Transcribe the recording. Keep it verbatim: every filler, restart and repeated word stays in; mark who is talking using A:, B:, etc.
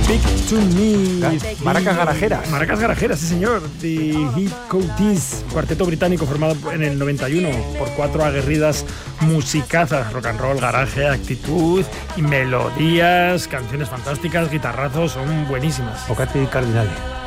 A: Speak to Me.
B: Maracas garajeras.
A: Maracas garajeras, sí señor. The Hip Coatis, cuarteto británico formado en el noventa y uno por cuatro aguerridas musicazas, rock and roll, garaje, actitud y melodías, canciones fantásticas, guitarrazos, son buenísimas.
B: Bocati Cardinale.